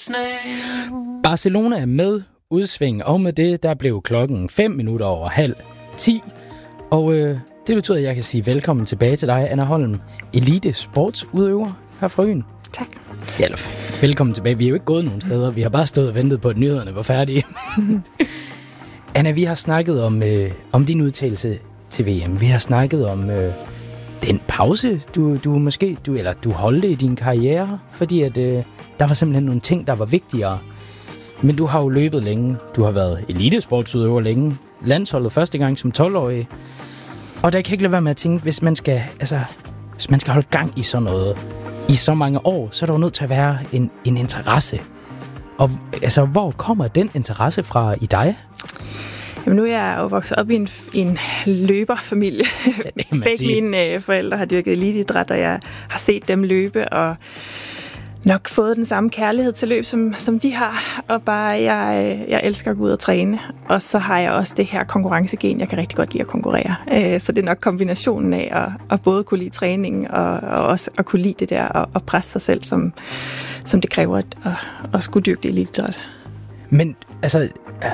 Barcelona er med udsving, og med det, der blev klokken 9:05. Og det betyder, at jeg kan sige velkommen tilbage til dig, Anna Holm, elite sportsudøver her fra Øen. Tak. Ja, velkommen tilbage. Vi er jo ikke gået nogen steder. Vi har bare stået og ventet på, at nyhederne var færdige. Anna, vi har snakket om din udtalelse til VM. Vi har snakket om den pause, du holdte i din karriere, fordi at, der var simpelthen nogle ting, der var vigtigere. Men du har jo løbet længe. Du har været elitesportsudøver længe. Landsholdet første gang som 12-årig. Og der kan ikke lade være med at tænke, hvis man skal holde gang i sådan noget i så mange år, så er der jo nødt til at være en interesse. Og altså, hvor kommer den interesse fra i dig? Jamen, nu er jeg jo vokset op i en løberfamilie. Begge mine forældre har dyrket eliteidræt, og jeg har set dem løbe, og nok fået den samme kærlighed til løb, som de har. Og bare, jeg elsker at gå ud og træne. Og så har jeg også det her konkurrencegen. Jeg kan rigtig godt lide at konkurrere. Så det er nok kombinationen af at både kunne lide træningen, og også at kunne lide det der, og presse sig selv, som det kræver at skulle dyrke det eliteidræt. Men altså,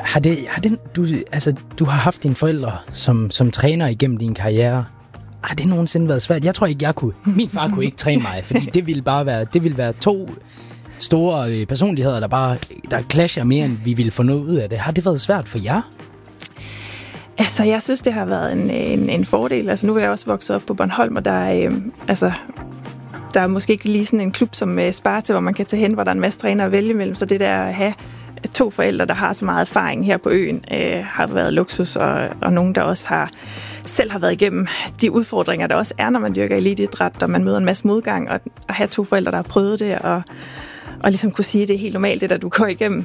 du har haft dine forældre som træner igennem din karriere. Har det nogensinde været svært? Jeg tror ikke, jeg kunne. Min far kunne ikke træne mig, fordi det ville være to store personligheder, der clasher mere, end vi ville få noget ud af det. Har det været svært for jer? Altså, jeg synes, det har været en fordel. Altså, nu er jeg også vokset op på Bornholm, og der er måske ikke lige sådan en klub som Sparta, hvor man kan tage hen, hvor der er en masse trænere at vælge imellem. Så det der at have 2 forældre, der har så meget erfaring her på øen, har været luksus, og nogen, der også selv har været igennem de udfordringer, der også er, når man dyrker eliteidræt, og man møder en masse modgang, og at have 2 forældre, der har prøvet det, og ligesom kunne sige, at det er helt normalt, det der du går igennem.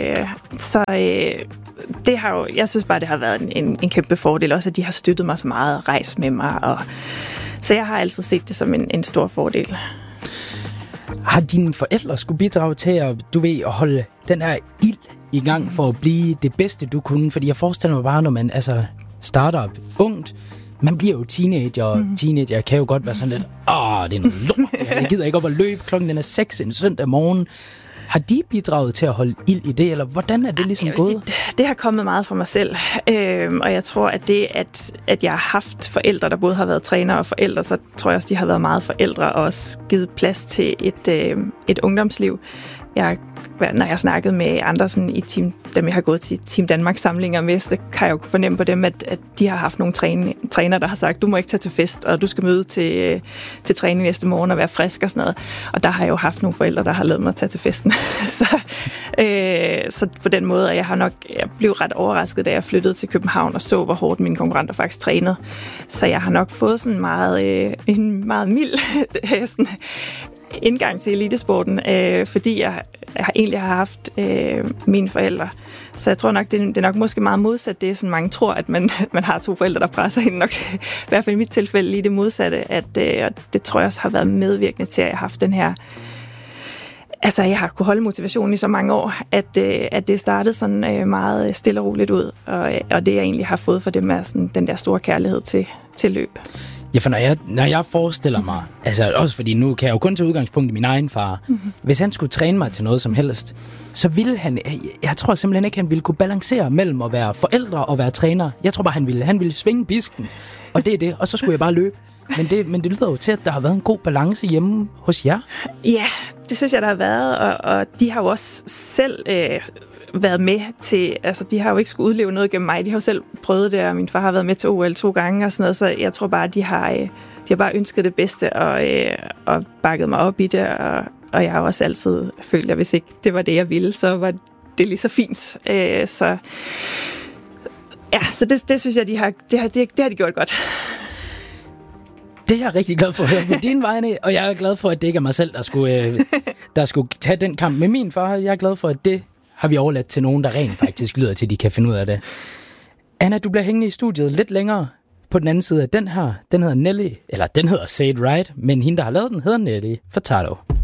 Det har jo, jeg synes bare, det har været en kæmpe fordel, også at de har støttet mig så meget og rejst med mig, så jeg har altid set det som en stor fordel. Har dine forældre skulle bidrage til at holde den her ild i gang for at blive det bedste, du kunne? Fordi jeg forestiller mig bare, når man starter ungt, man bliver jo teenager, og teenager kan jo godt være sådan lidt, det er noget lort, jeg gider ikke op at løbe, klokken den er 6 en søndag morgen. Har de bidraget til at holde ild i det, eller hvordan er det ligesom gået? Det har kommet meget fra mig selv, og jeg tror, at det, at jeg har haft forældre, der både har været trænere og forældre, så tror jeg også, de har været meget forældre og også givet plads til et ungdomsliv. Når jeg snakkede med andre sådan i dem jeg har gået til Team Danmark samlinger med, så kan jeg jo fornemme på dem, at de har haft nogle trænere, der har sagt, du må ikke tage til fest, og du skal møde til træning næste morgen og være frisk og sådan noget. Og der har jeg jo haft nogle forældre, der har ladet mig tage til festen. Så på den måde, jeg blev ret overrasket, da jeg flyttede til København og så, hvor hårdt mine konkurrenter faktisk trænede. Så jeg har nok fået sådan en meget mild sådan indgang til elitesporten, fordi jeg egentlig har haft mine forældre. Så jeg tror nok, det er nok måske meget modsat det, sådan mange tror, at man har 2 forældre, der presser hende nok. I hvert fald i mit tilfælde lige det modsatte, at det tror jeg også har været medvirkende til, at jeg har haft den her. Altså, jeg har kunne holde motivationen i så mange år, at det startede sådan meget stille og roligt ud, og det jeg egentlig har fået for det med sådan, den der store kærlighed til løb. Ja, for når jeg forestiller mig, altså også fordi nu kan jeg jo kun tage udgangspunkt i min egen far, hvis han skulle træne mig til noget som helst, så ville jeg tror simpelthen ikke, han ville kunne balancere mellem at være forældre og være træner. Jeg tror bare, han ville svinge bisken, og det er det, og så skulle jeg bare løbe. Men det lyder jo til, at der har været en god balance hjemme hos jer. Ja, det synes jeg, der har været, og de har jo også selv været med til, altså de har jo ikke skulle udleve noget gennem mig, de har jo selv prøvet det, og min far har været med til OL 2 gange og sådan noget, så jeg tror bare, de har bare ønsket det bedste og bakket mig op i det, og jeg har også altid følt, at hvis ikke det var det, jeg ville, så var det lige så fint. Så det synes jeg, det har de gjort godt. Det er jeg rigtig glad for at høre på dine vegne, og jeg er glad for, at det ikke er mig selv, der skulle tage den kamp med min far. Jeg er glad for, at det har vi overladt til nogen, der rent faktisk lyder til, at de kan finde ud af det. Anna, du bliver hængende i studiet lidt længere på den anden side af den her. Den hedder Nelly, eller den hedder Say It Right, men hende, der har lavet den, hedder Nelly Furtado.